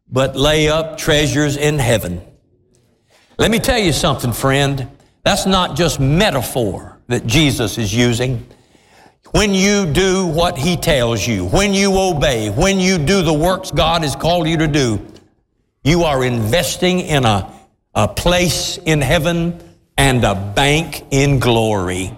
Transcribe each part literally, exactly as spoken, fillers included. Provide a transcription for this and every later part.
but lay up treasures in heaven. Let me tell you something, friend. That's not just metaphor that Jesus is using. When you do what he tells you, when you obey, when you do the works God has called you to do, you are investing in a, a place in heaven and a bank in glory.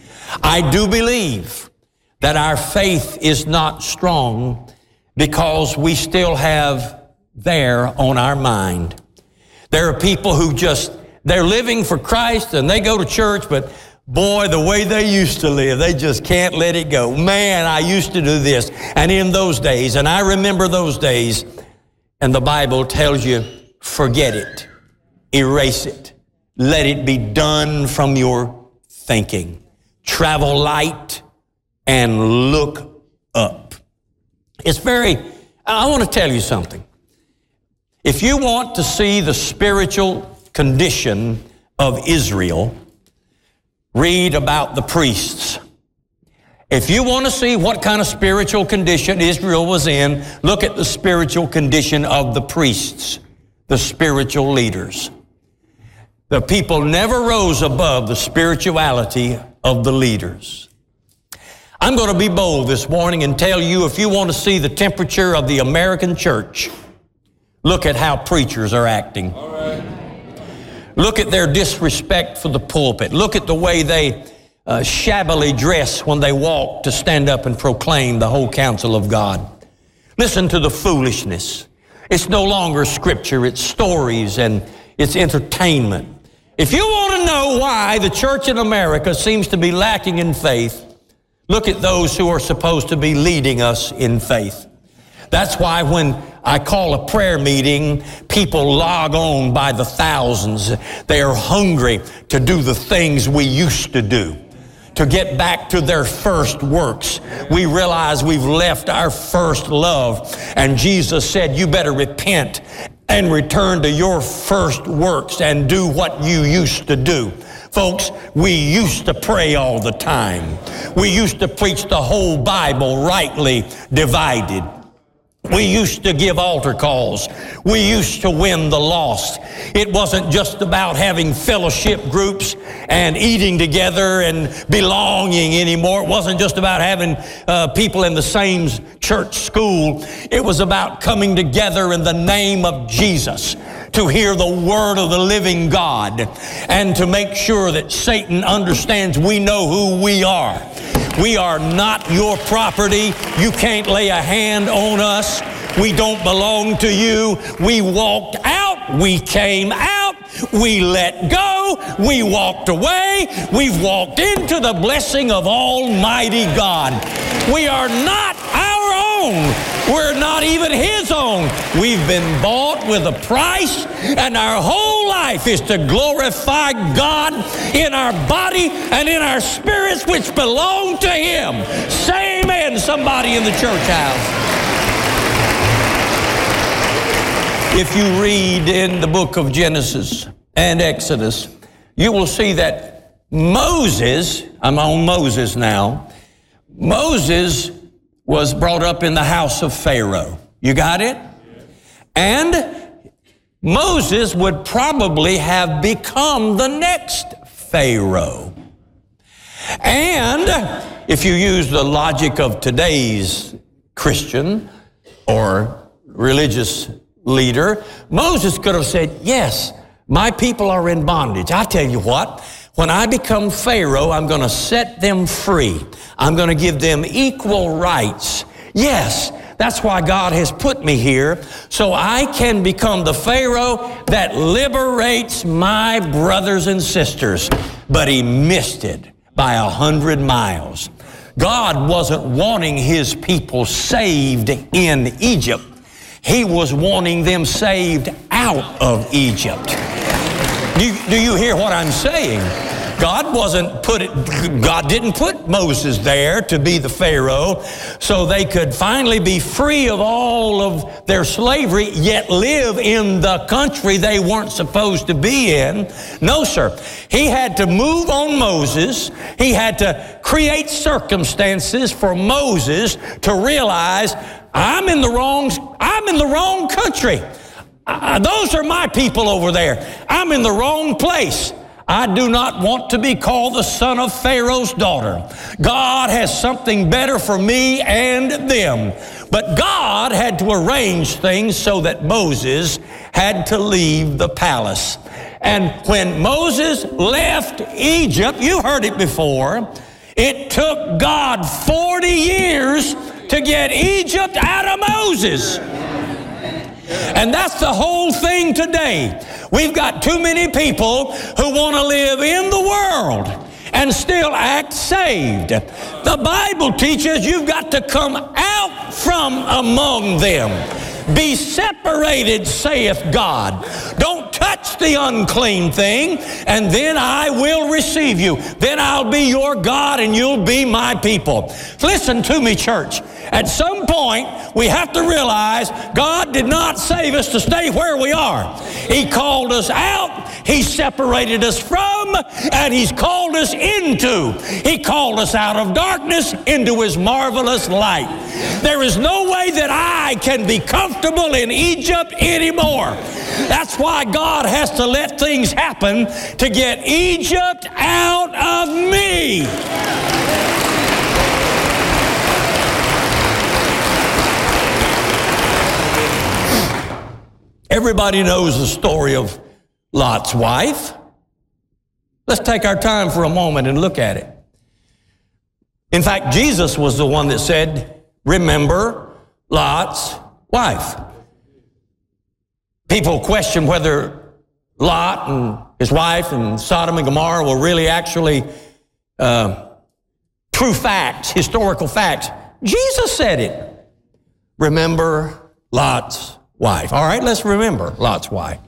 I do believe that our faith is not strong because we still have there on our mind. There are people who just, they're living for Christ and they go to church, but boy, the way they used to live, they just can't let it go. Man, I used to do this. And in those days, and I remember those days, and the Bible tells you, forget it, erase it, let it be done from your thinking. Travel light and look up. It's very, I want to tell you something. If you want to see the spiritual condition of Israel, read about the priests. If you want to see what kind of spiritual condition Israel was in, look at the spiritual condition of the priests, the spiritual leaders. The people never rose above the spirituality of the leaders. I'm going to be bold this morning and tell you, if you want to see the temperature of the American church, look at how preachers are acting. All right. Look at their disrespect for the pulpit. Look at the way they uh, shabbily dress when they walk to stand up and proclaim the whole counsel of God. Listen to the foolishness. It's no longer scripture, it's stories and it's entertainment. If you want to know why the church in America seems to be lacking in faith, look at those who are supposed to be leading us in faith. That's why when I call a prayer meeting, people log on by the thousands. They are hungry to do the things we used to do, to get back to their first works. We realize we've left our first love, and Jesus said, you better repent and return to your first works and do what you used to do. Folks, we used to pray all the time. We used to preach the whole Bible rightly divided. We used to give altar calls. We used to win the lost. It wasn't just about having fellowship groups and eating together and belonging anymore. It wasn't just about having uh, people in the same church school. It was about coming together in the name of Jesus to hear the word of the living God and to make sure that Satan understands we know who we are. We are not your property. You can't lay a hand on us. We don't belong to you. We walked out. We came out. We let go. We walked away. We've walked into the blessing of Almighty God. We are not our own. We're not even His own. We've been bought with a price, and our whole life is to glorify God in our body and in our spirits, which belong to Him. Say amen, somebody in the church house. If you read in the book of Genesis and Exodus, you will see that Moses, I'm on Moses now, Moses was brought up in the house of Pharaoh. You got it? And Moses would probably have become the next Pharaoh. And if you use the logic of today's Christian or religious leader, Moses could have said, yes, my people are in bondage. I tell you what, when I become Pharaoh, I'm going to set them free. I'm going to give them equal rights. Yes, that's why God has put me here, so I can become the Pharaoh that liberates my brothers and sisters. But he missed it by a hundred miles. God wasn't wanting his people saved in Egypt. He was wanting them saved out of Egypt. Do, do you hear what I'm saying? God wasn't put it, God didn't put Moses there to be the Pharaoh so they could finally be free of all of their slavery, yet live in the country they weren't supposed to be in. No, sir. He had to move on Moses. He had to create circumstances for Moses to realize, I'm in the wrong, I'm in the wrong country. Uh, those are my people over there. I'm in the wrong place. I do not want to be called the son of Pharaoh's daughter. God has something better for me and them. But God had to arrange things so that Moses had to leave the palace. And when Moses left Egypt, you heard it before, it took God forty years to get Egypt out of Moses. And that's the whole thing today. We've got too many people who want to live in the world and still act saved. The Bible teaches you've got to come out from among them. Be separated, saith God. Don't touch the unclean thing, and then I will receive you. Then I'll be your God, and you'll be my people. Listen to me, church. At some point, we have to realize God did not save us to stay where we are. He called us out, He separated us from, and He's called us into. He called us out of darkness into His marvelous light. There is no way that I can be comfortable in Egypt anymore. That's why God has to let things happen to get Egypt out of me. Everybody knows the story of Lot's wife. Let's take our time for a moment and look at it. In fact, Jesus was the one that said, remember Lot's wife. People question whether Lot and his wife and Sodom and Gomorrah were really actually uh, true facts, historical facts. Jesus said it. Remember Lot's wife. All right, let's remember Lot's wife.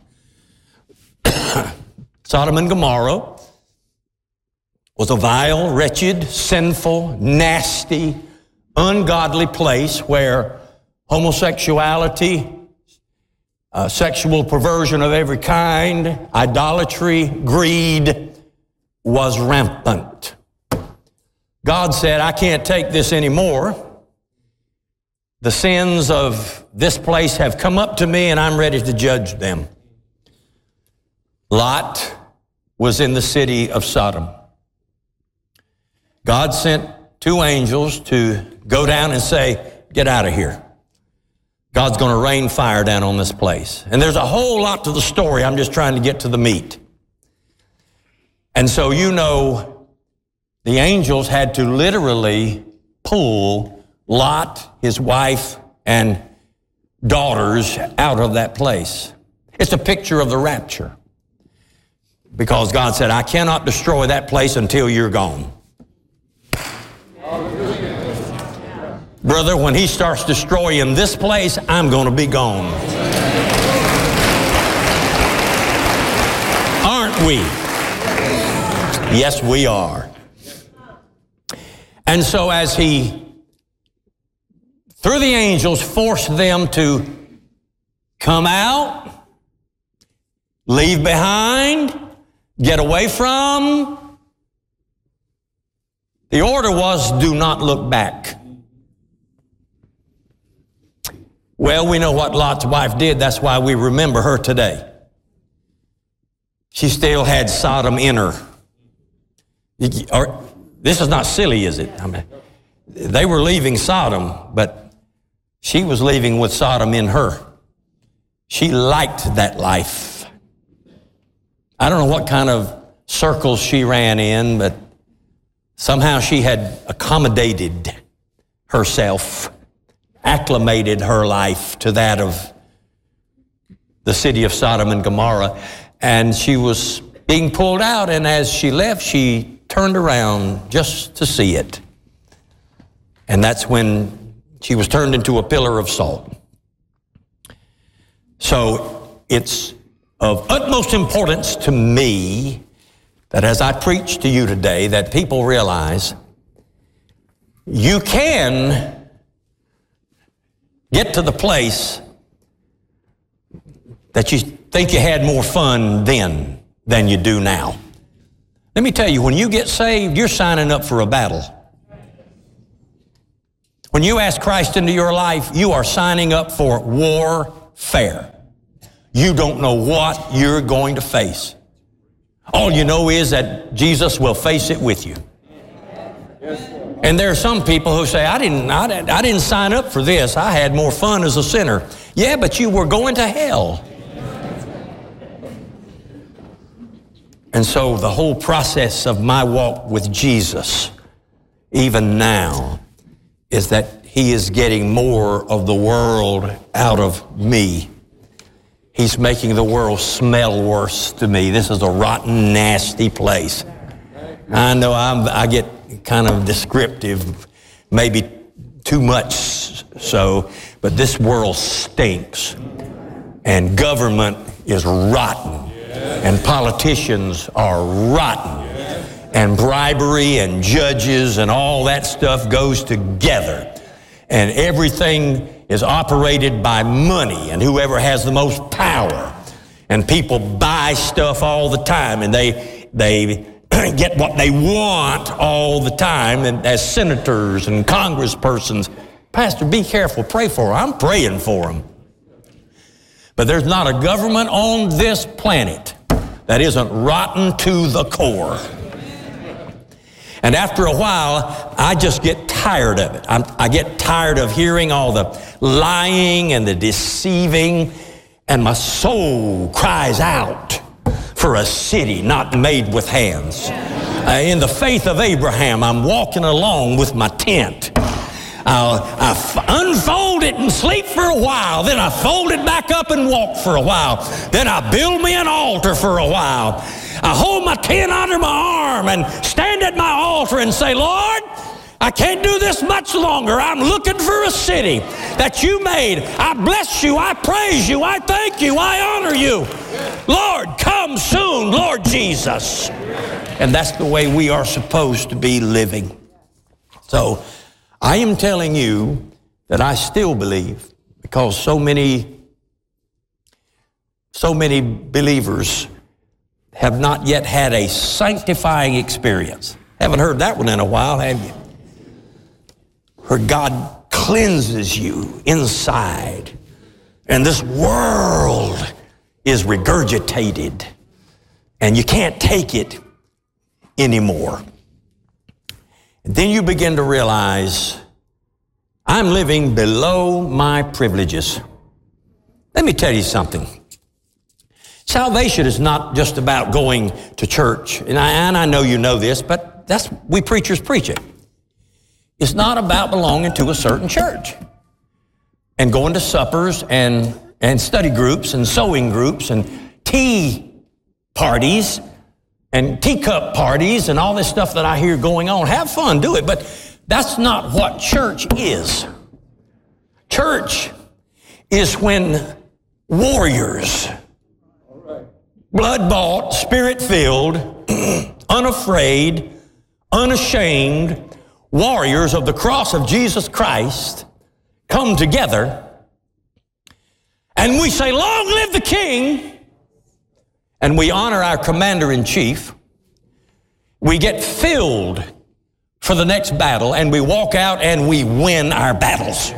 Sodom and Gomorrah was a vile, wretched, sinful, nasty, ungodly place where homosexuality, uh, sexual perversion of every kind, idolatry, greed was rampant. God said, I can't take this anymore. The sins of this place have come up to me, and I'm ready to judge them. Lot was in the city of Sodom. God sent two angels to go down and say, get out of here. God's going to rain fire down on this place. And there's a whole lot to the story. I'm just trying to get to the meat. And so you know, the angels had to literally pull Lot, his wife, and daughters out of that place. It's a picture of the rapture. Because God said, I cannot destroy that place until you're gone. Brother, when He starts destroying this place, I'm going to be gone. Aren't we? Yes, we are. And so as He, through the angels, forced them to come out, leave behind, get away from, the order was, do not look back. Well, we know what Lot's wife did. That's why we remember her today. She still had Sodom in her. Or, this is not silly, is it? I mean, they were leaving Sodom, but she was leaving with Sodom in her. She liked that life. I don't know what kind of circles she ran in, but somehow she had accommodated herself, acclimated her life to that of the city of Sodom and Gomorrah. And she was being pulled out, and as she left, she turned around just to see it. And that's when she was turned into a pillar of salt. So it's of utmost importance to me that as I preach to you today, that people realize you can get to the place that you think you had more fun then than you do now. Let me tell you, when you get saved, you're signing up for a battle. When you ask Christ into your life, you are signing up for warfare. you don't know what you're going to face. All you know is that Jesus will face it with you. And there are some people who say, I didn't, I didn't, I didn't sign up for this. I had more fun as a sinner. Yeah, but you were going to hell. And so the whole process of my walk with Jesus, even now, is that he is getting more of the world out of me. He's making the world smell worse to me. This is a rotten, nasty place. I know I'm, I get kind of descriptive, maybe too much so, but this world stinks. And government is rotten. And politicians are rotten. And bribery and judges and all that stuff goes together. And everything is operated by money and whoever has the most power. And people buy stuff all the time, and they they get what they want all the time. And as senators and congresspersons, Pastor, be careful, pray for them. I'm praying for them. But there's not a government on this planet that isn't rotten to the core. And after a while, I just get tired of it. I'm, I get tired of hearing all the lying and the deceiving, and my soul cries out for a city not made with hands. Uh, in the faith of Abraham, I'm walking along with my tent. I'll, I f- unfold it and sleep for a while. Then I fold it back up and walk for a while. Then I build me an altar for a while. I hold my tent under my arm and stand at my altar and say, Lord, I can't do this much longer. I'm looking for a city that you made. I bless you. I praise you. I thank you. I honor you. Lord, come soon, Lord Jesus. And that's the way we are supposed to be living. So I am telling you that I still believe, because so many, so many believers have not yet had a sanctifying experience. Haven't heard that one in a while, have you? Where God cleanses you inside, and this world is regurgitated, and you can't take it anymore. And then you begin to realize, I'm living below my privileges. Let me tell you something. Salvation is not just about going to church, and I, and I know you know this, but that's we preachers preach it. It's not about belonging to a certain church and going to suppers and, and study groups and sewing groups and tea parties and teacup parties and all this stuff that I hear going on. Have fun, do it, but that's not what church is. Church is when warriors, blood-bought, spirit-filled, unafraid, unashamed, warriors of the cross of Jesus Christ come together and we say, long live the King, and we honor our commander-in-chief. We get filled for the next battle, and we walk out and we win our battles.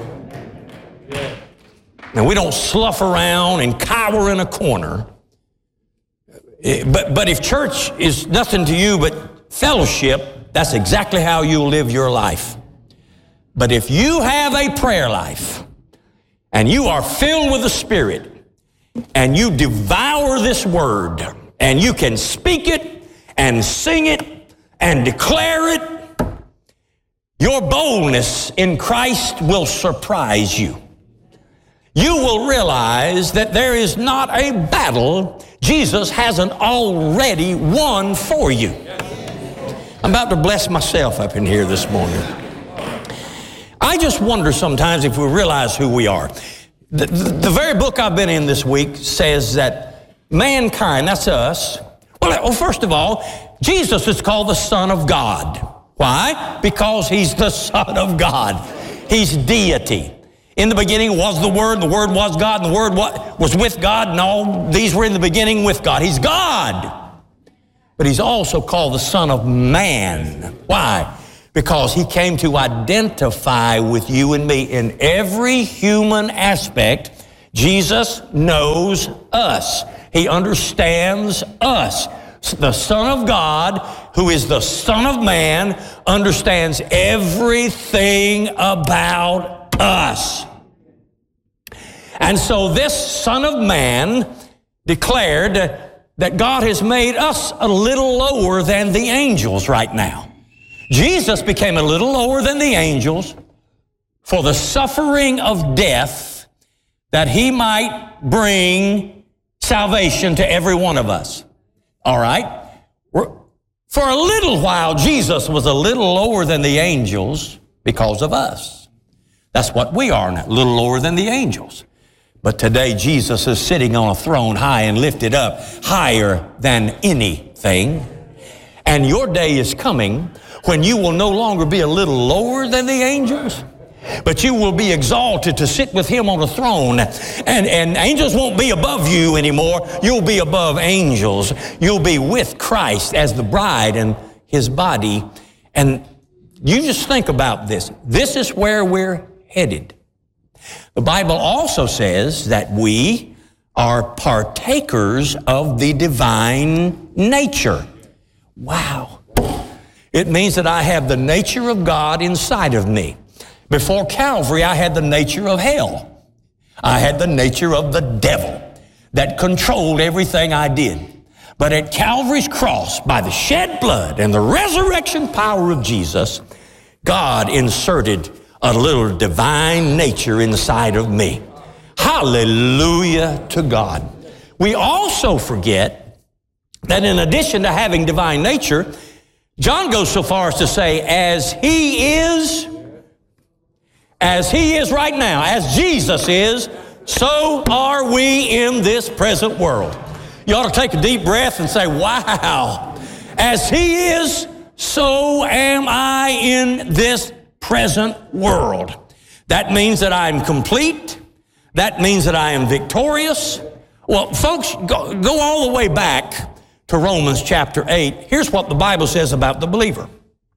Now, we don't slough around and cower in a corner. But, but if church is nothing to you but fellowship, that's exactly how you'll live your life. But if you have a prayer life and you are filled with the Spirit and you devour this word and you can speak it and sing it and declare it, your boldness in Christ will surprise you. You will realize that there is not a battle Jesus hasn't already won for you. I'm about to bless myself up in here this morning. I just wonder sometimes if we realize who we are. The, the, the very book I've been in this week says that mankind, that's us. Well, well, first of all, Jesus is called the Son of God. Why? Because he's the Son of God. He's deity. In the beginning was the Word, the Word was God, and the Word was with God, and all these were in the beginning with God. He's God. But he's also called the Son of Man. Why? Because he came to identify with you and me in every human aspect. Jesus knows us. He understands us. The Son of God, who is the Son of Man, understands everything about us. And so this Son of Man declared that God has made us a little lower than the angels right now. Jesus became a little lower than the angels for the suffering of death, that he might bring salvation to every one of us. All right? For a little while, Jesus was a little lower than the angels because of us. That's what we are now, a little lower than the angels. But today, Jesus is sitting on a throne high and lifted up, higher than anything. And your day is coming when you will no longer be a little lower than the angels, but you will be exalted to sit with him on a throne. And, and angels won't be above you anymore. You'll be above angels. You'll be with Christ as the bride and his body. And you just think about this. This is where we're headed. The Bible also says that we are partakers of the divine nature. Wow. It means that I have the nature of God inside of me. Before Calvary, I had the nature of hell. I had the nature of the devil that controlled everything I did. But at Calvary's cross, by the shed blood and the resurrection power of Jesus, God inserted a little divine nature inside of me. Hallelujah to God. We also forget that in addition to having divine nature, John goes so far as to say, as he is, as he is right now, as Jesus is, so are we in this present world. You ought to take a deep breath and say, wow, as he is, so am I in this present world. That means that I'm complete. That means that I am victorious. Well, folks, go, go all the way back to Romans chapter eight. Here's what the Bible says about the believer.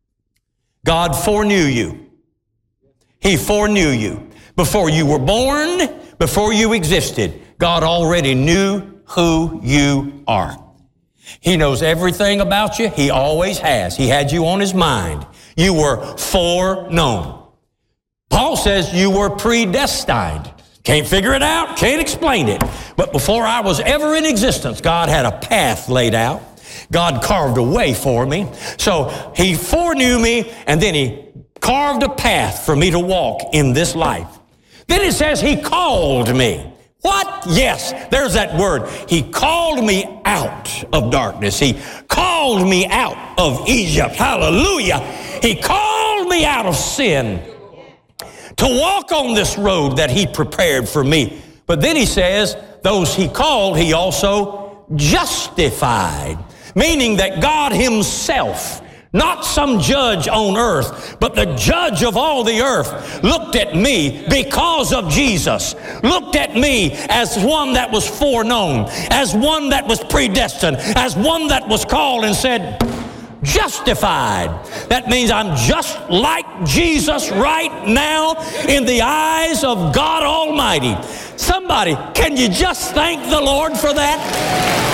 God foreknew you. He foreknew you. Before you were born, before you existed, God already knew who you are. He knows everything about you. He always has. He had you on his mind. You were foreknown. Paul says you were predestined. Can't figure it out, can't explain it. But before I was ever in existence, God had a path laid out. God carved a way for me. So he foreknew me, and then he carved a path for me to walk in this life. Then it says he called me. What? Yes, there's that word. He called me out of darkness. He called me out of Egypt. Hallelujah. He called me out of sin to walk on this road that he prepared for me. But then he says, those he called, he also justified. Meaning that God himself, not some judge on earth, but the judge of all the earth, looked at me because of Jesus, looked at me as one that was foreknown, as one that was predestined, as one that was called, and said, justified. That means I'm just like Jesus right now in the eyes of God Almighty. Somebody, can you just thank the Lord for that?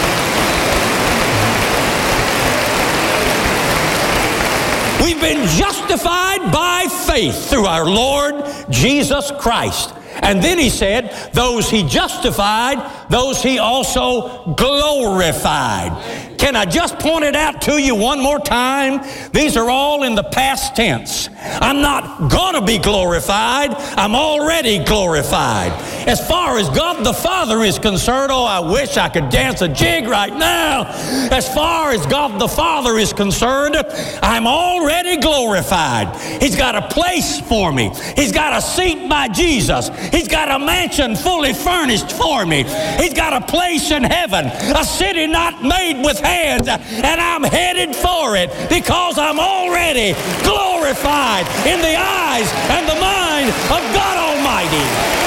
We've been justified by faith through our Lord Jesus Christ. And then he said, those he justified, those he also glorified. Can I just point it out to you one more time? These are all in the past tense. I'm not going to be glorified. I'm already glorified. As far as God the Father is concerned, oh, I wish I could dance a jig right now. As far as God the Father is concerned, I'm already glorified. He's got a place for me. He's got a seat by Jesus. He's got a mansion fully furnished for me. He's got a place in heaven, a city not made with hands, and I'm headed for it because I'm already glorified in the eyes and the mind of God Almighty.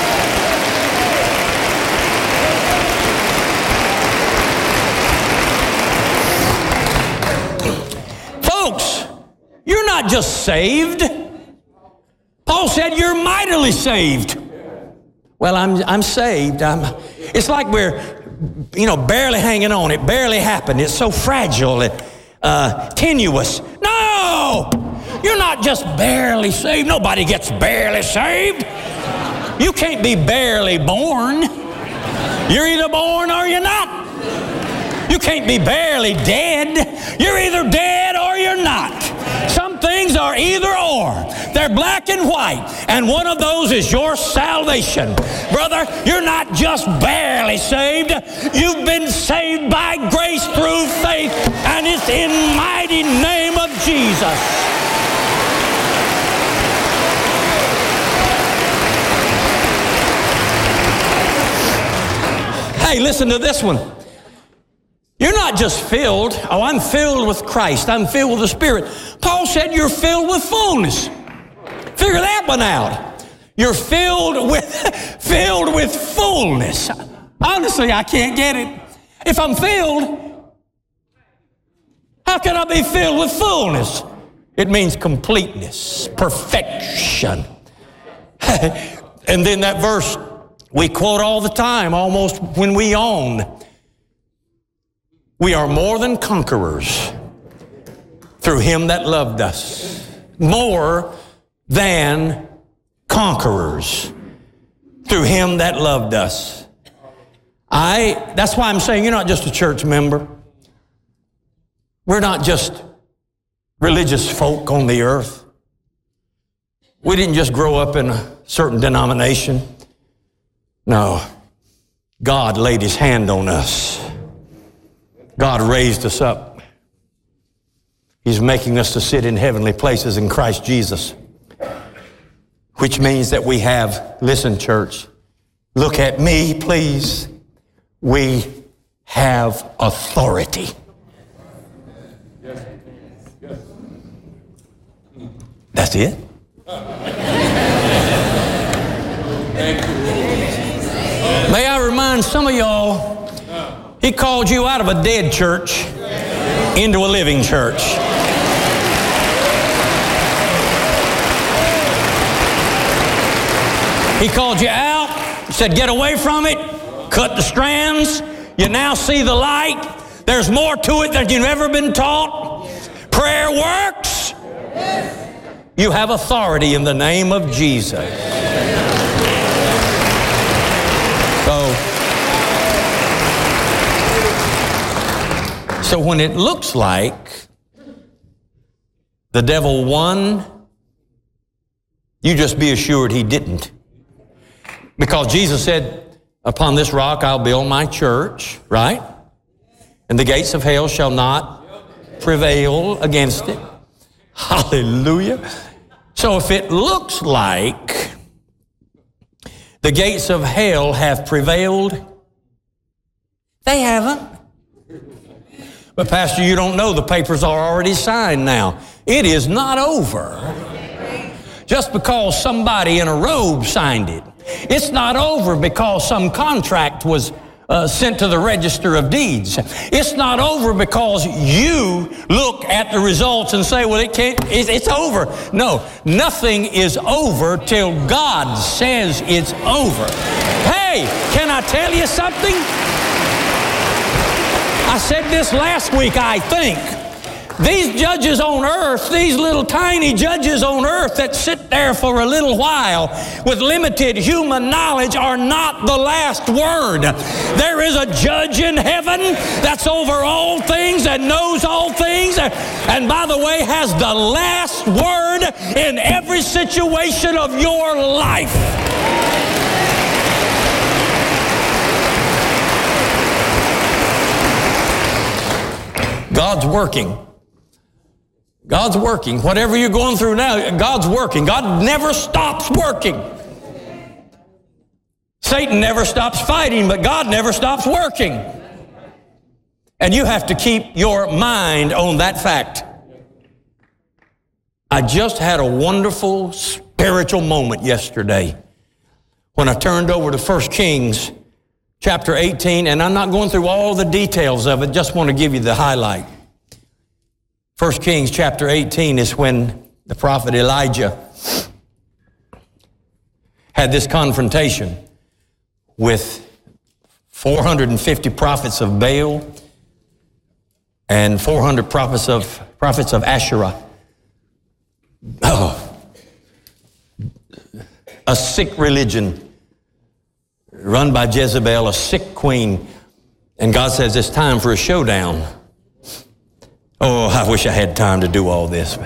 Folks, you're not just saved. Paul said you're mightily saved. Well, I'm, I'm saved. I'm, it's like we're, you know, barely hanging on. It barely happened. It's so fragile and uh, tenuous. No! You're not just barely saved. Nobody gets barely saved. You can't be barely born. You're either born or you're not. You can't be barely dead. You're either dead or you're not. Some things are either or. They're black and white. And one of those is your salvation. Brother, you're not just barely saved. You've been saved by grace through faith. And it's in the mighty name of Jesus. Hey, listen to this one. You're not just filled. Oh, I'm filled with Christ. I'm filled with the Spirit. Paul said you're filled with fullness. Figure that one out. You're filled with, filled with fullness. Honestly, I can't get it. If I'm filled, how can I be filled with fullness? It means completeness, perfection. And then that verse we quote all the time, almost when we own. We are more than conquerors through him that loved us. More than conquerors through him that loved us. I, that's why I'm saying you're not just a church member. We're not just religious folk on the earth. We didn't just grow up in a certain denomination. No, God laid his hand on us. God raised us up. He's making us to sit in heavenly places in Christ Jesus, which means that we have, listen, church, look at me, please. We have authority. That's it. May I remind some of y'all, he called you out of a dead church into a living church. He called you out. He said, get away from it. Cut the strands. You now see the light. There's more to it than you've ever been taught. Prayer works. You have authority in the name of Jesus. So, so when it looks like the devil won, you just be assured he didn't. Because Jesus said, upon this rock I'll build my church, right? And the gates of hell shall not prevail against it. Hallelujah. So if it looks like the gates of hell have prevailed, they haven't. But Pastor, you don't know, the papers are already signed now. It is not over. Just because somebody in a robe signed it. It's not over because some contract was uh, sent to the register of deeds. It's not over because you look at the results and say, well, it can't, it's, it's over. No, nothing is over till God says it's over. Hey, can I tell you something? I said this last week, I think. These judges on earth, these little tiny judges on earth that sit there for a little while with limited human knowledge are not the last word. There is a judge in heaven that's over all things and knows all things, and by the way, has the last word in every situation of your life. God's working. God's working. Whatever you're going through now, God's working. God never stops working. Satan never stops fighting, but God never stops working. And you have to keep your mind on that fact. I just had a wonderful spiritual moment yesterday when I turned over to First Kings chapter eighteen, and I'm not going through all the details of it, just want to give you the highlight. First Kings chapter eighteen is when the prophet Elijah had this confrontation. with four hundred fifty prophets of Baal and four hundred prophets of prophets of Asherah. Oh, a sick religion run by Jezebel, a sick queen. And God says it's time for a showdown. Oh, I wish I had time to do all this.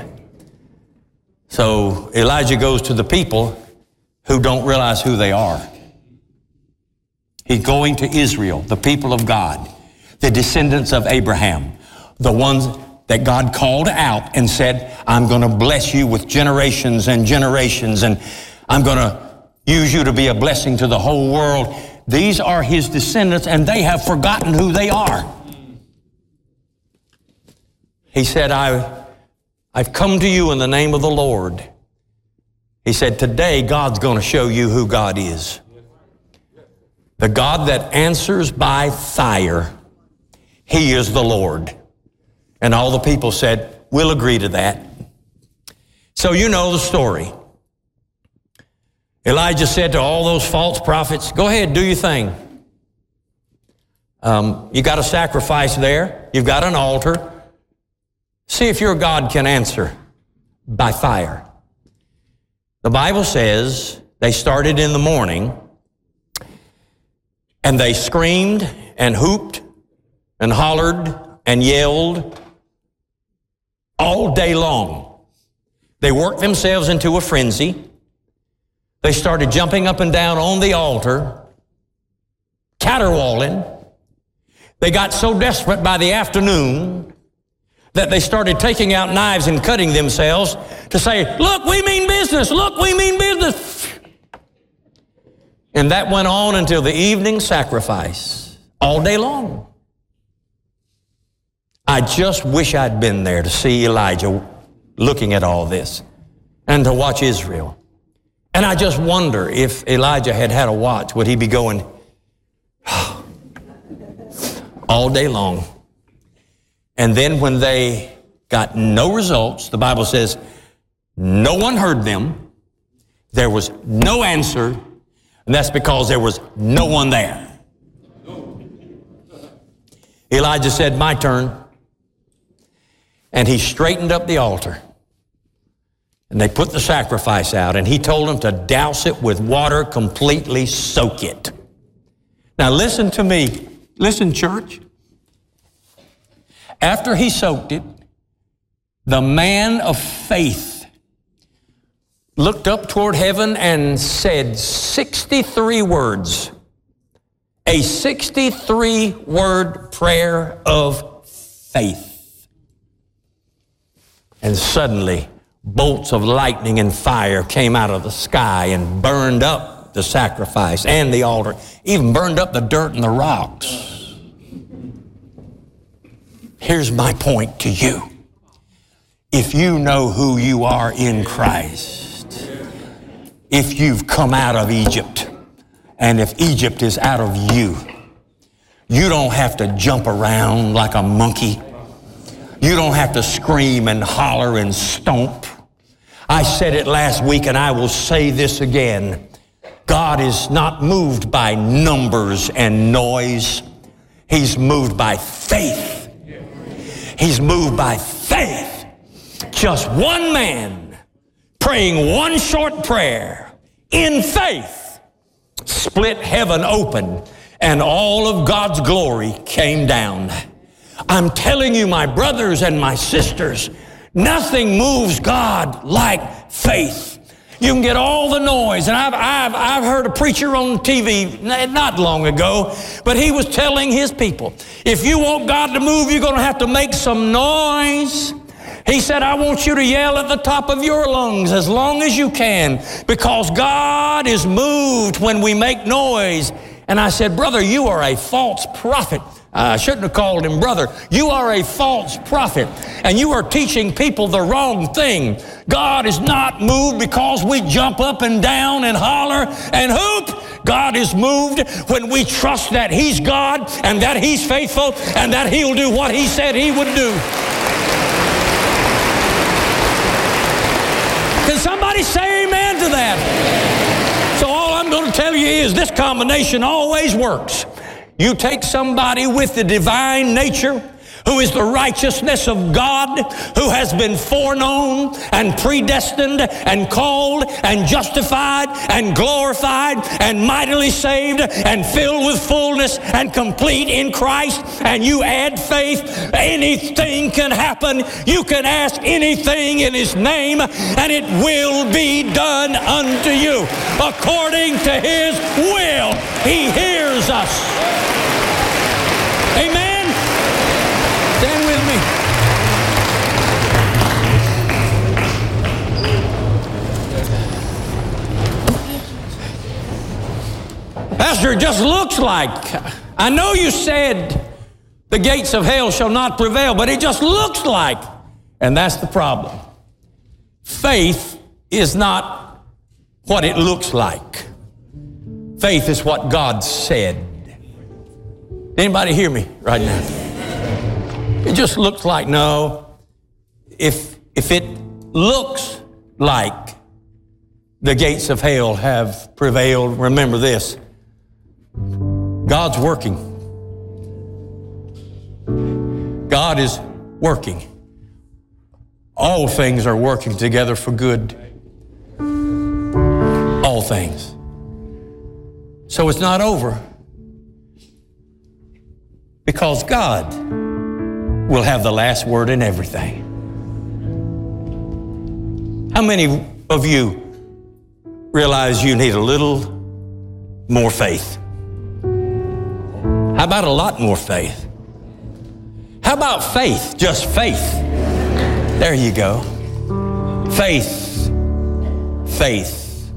So Elijah goes to the people who don't realize who they are. He's going to Israel, the people of God, the descendants of Abraham, the ones that God called out and said, I'm going to bless you with generations and generations, and I'm going to use you to be a blessing to the whole world. These are his descendants, and they have forgotten who they are. He said, I, I've come to you in the name of the Lord. He said, today God's going to show you who God is. The God that answers by fire. He is the Lord. And all the people said, we'll agree to that. So you know the story. Elijah said to all those false prophets, go ahead, do your thing. Um, you got a sacrifice there. You've got an altar. See if your God can answer by fire. The Bible says they started in the morning and they screamed and hooped and hollered and yelled all day long. They worked themselves into a frenzy. They started jumping up and down on the altar, caterwauling. They got so desperate by the afternoon that they started taking out knives and cutting themselves to say, look, we mean business. Look, we mean business. And that went on until the evening sacrifice, all day long. I just wish I'd been there to see Elijah looking at all this and to watch Israel. And I just wonder if Elijah had had a watch, would he be going all day long? And then when they got no results, the Bible says no one heard them. There was no answer. And that's because there was no one there. Elijah said, my turn. And he straightened up the altar. And they put the sacrifice out. And he told them to douse it with water, completely soak it. Now listen to me. Listen, church. After he soaked it, the man of faith looked up toward heaven and said sixty-three words, a sixty-three word prayer of faith. And suddenly, bolts of lightning and fire came out of the sky and burned up the sacrifice and the altar, even burned up the dirt and the rocks. Here's my point to you. If you know who you are in Christ, if you've come out of Egypt, and if Egypt is out of you, you don't have to jump around like a monkey. You don't have to scream and holler and stomp. I said it last week and I will say this again. God is not moved by numbers and noise. He's moved by faith. He's moved by faith. Just one man praying one short prayer in faith split heaven open and all of God's glory came down. I'm telling you, my brothers and my sisters, nothing moves God like faith. You can get all the noise. And I've, I've, I've heard a preacher on T V not long ago, but he was telling his people, if you want God to move, you're going to have to make some noise. He said, I want you to yell at the top of your lungs as long as you can, because God is moved when we make noise. And I said, brother, you are a false prophet. I shouldn't have called him brother. You are a false prophet, and you are teaching people the wrong thing. God is not moved because we jump up and down and holler and hoop. God is moved when we trust that He's God and that He's faithful and that He'll do what He said He would do. Can somebody say amen to that? So all I'm going to I'm telling you is this combination always works. You take somebody with the divine nature, who is the righteousness of God, who has been foreknown and predestined and called and justified and glorified and mightily saved and filled with fullness and complete in Christ, and you add faith, anything can happen. You can ask anything in His name, and it will be done unto you according to His will. He hears us. Amen. Stand with me. Pastor, it just looks like, I know you said the gates of hell shall not prevail, but it just looks like, and that's the problem. Faith is not what it looks like. Faith is what God said. Anybody hear me right now? It just looks like, no. If, if it looks like the gates of hell have prevailed, remember this. God's working. God is working. All things are working together for good. All things. So it's not over. Because God will have the last word in everything. How many of you realize you need a little more faith? How about a lot more faith? How about faith? Just faith. There you go. Faith. Faith.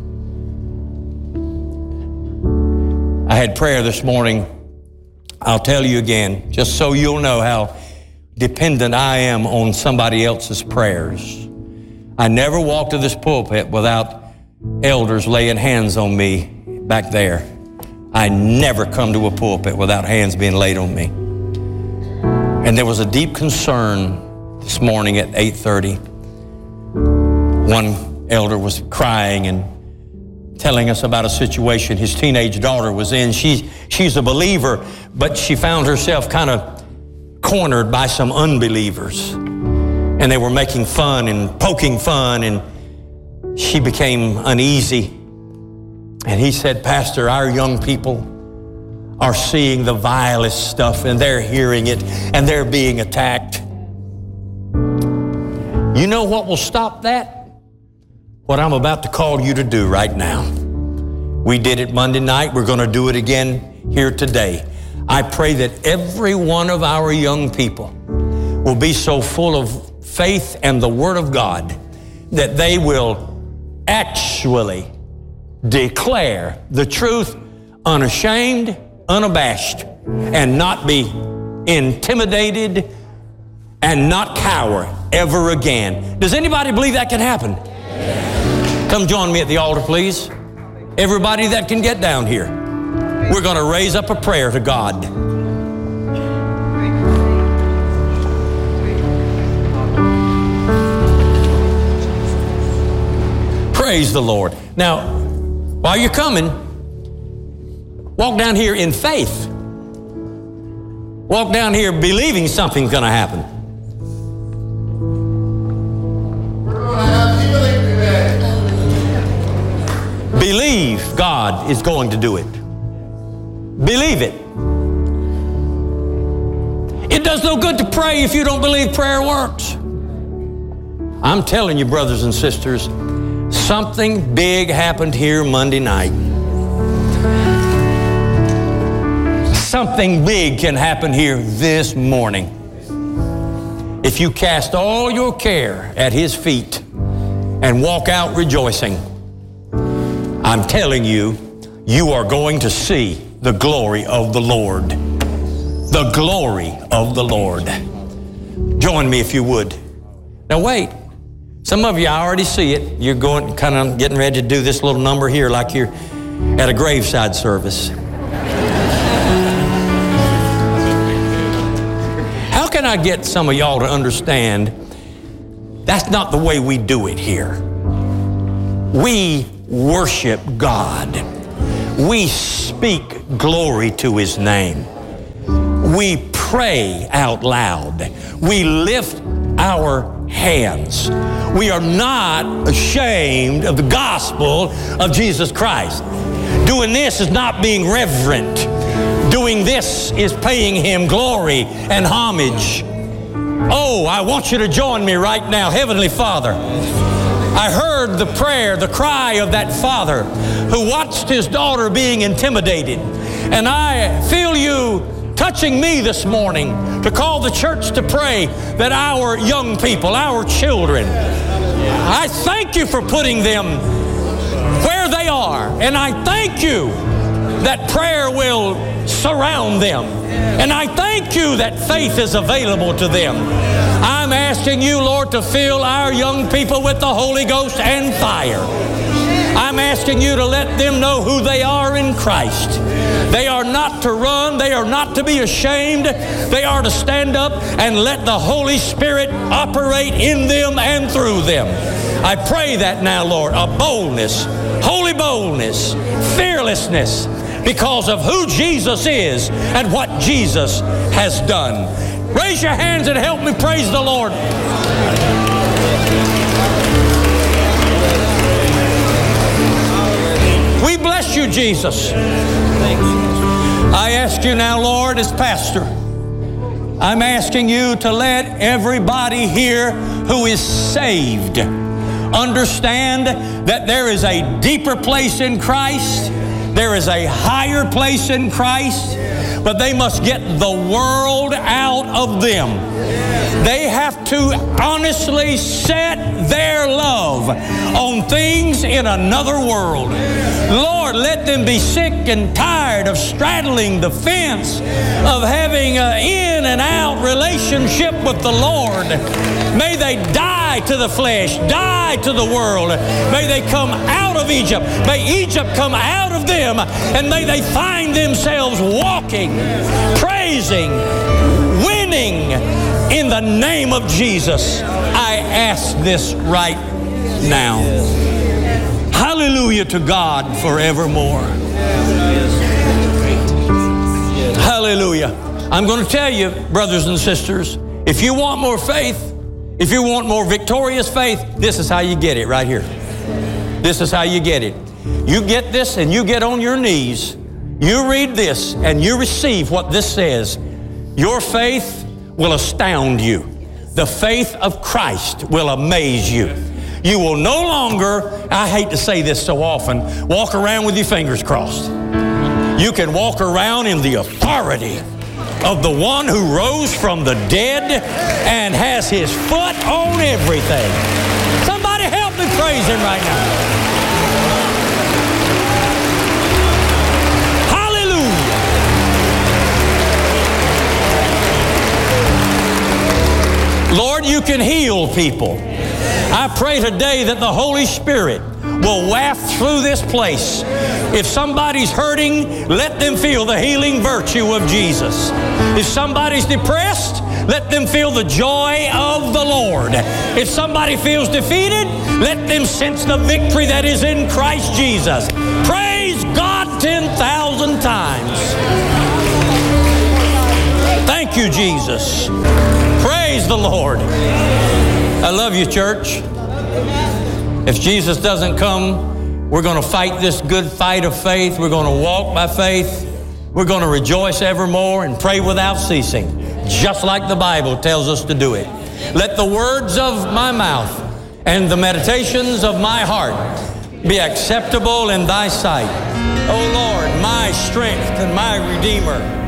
I had prayer this morning. I'll tell you again, just so you'll know how dependent I am on somebody else's prayers. I never walked to this pulpit without elders laying hands on me back there. I never come to a pulpit without hands being laid on me. And there was a deep concern this morning at eight thirty. One elder was crying and telling us about a situation his teenage daughter was in. She, she's a believer, but she found herself kind of cornered by some unbelievers, and they were making fun and poking fun, and she became uneasy. And he said, Pastor, our young people are seeing the vilest stuff, and they're hearing it, and they're being attacked. You know what will stop that? What I'm about to call you to do right now. We did it Monday night. We're going to do it again here today. I pray that every one of our young people will be so full of faith and the Word of God that they will actually declare the truth unashamed, unabashed, and not be intimidated and not cower ever again. Does anybody believe that can happen? Yes. Come join me at the altar, please. Everybody that can get down here. We're going to raise up a prayer to God. Praise the Lord. Now, while you're coming, walk down here in faith. Walk down here believing something's going to happen. We're going to have healing today. Believe God is going to do it. Believe it. It does no good to pray if you don't believe prayer works. I'm telling you, brothers and sisters, something big happened here Monday night. Something big can happen here this morning. If you cast all your care at His feet and walk out rejoicing, I'm telling you, you are going to see the glory of the Lord. The glory of the Lord. Join me if you would. Now wait. Some of you, I already see it. You're going, kind of getting ready to do this little number here like you're at a graveside service. How can I get some of y'all to understand that's not the way we do it here? We worship God. We speak glory to His name. We pray out loud. We lift our hands. We are not ashamed of the gospel of Jesus Christ. Doing this is not being reverent. Doing this is paying Him glory and homage. Oh, I want you to join me right now. Heavenly Father, I heard the prayer, the cry of that father who watched his daughter being intimidated. And I feel you touching me this morning to call the church to pray that our young people, our children, I thank you for putting them where they are. And I thank you that prayer will surround them. And I thank you that faith is available to them. I'm asking you, Lord, to fill our young people with the Holy Ghost and fire. I'm asking you to let them know who they are in Christ. They are not to run. They are not to be ashamed. They are to stand up and let the Holy Spirit operate in them and through them. I pray that now, Lord, a boldness, holy boldness, fearlessness, because of who Jesus is and what Jesus has done. Raise your hands and help me praise the Lord. We bless you, Jesus. I ask you now, Lord, as pastor, I'm asking you to let everybody here who is saved understand that there is a deeper place in Christ. There is a higher place in Christ, but they must get the world out of them. They have to honestly set their love on things in another world. Lord, let them be sick and tired of straddling the fence, of having an in and out relationship with the Lord. May they die to the flesh, die to the world. May they come out of Egypt. May Egypt come out of them, and may they find themselves walking, praising, winning in the name of Jesus. I ask this right now. Hallelujah to God forevermore. Hallelujah. I'm going to tell you, brothers and sisters, if you want more faith, if you want more victorious faith, this is how you get it right here. This is how you get it. You get this and you get on your knees. You read this and you receive what this says. Your faith will astound you. The faith of Christ will amaze you. You will no longer, I hate to say this so often, walk around with your fingers crossed. You can walk around in the authority of the one who rose from the dead and has his foot on everything. Somebody help me praise him right now. Hallelujah. Lord, you can heal people. I pray today that the Holy Spirit will waft through this place. If somebody's hurting, let them feel the healing virtue of Jesus. If somebody's depressed, let them feel the joy of the Lord. If somebody feels defeated, let them sense the victory that is in Christ Jesus. Praise God ten thousand times. Thank you, Jesus. Praise the Lord. I love you, church. If Jesus doesn't come, we're going to fight this good fight of faith. We're going to walk by faith. We're going to rejoice evermore and pray without ceasing, just like the Bible tells us to do it. Let the words of my mouth and the meditations of my heart be acceptable in thy sight. O Lord, my strength and my Redeemer.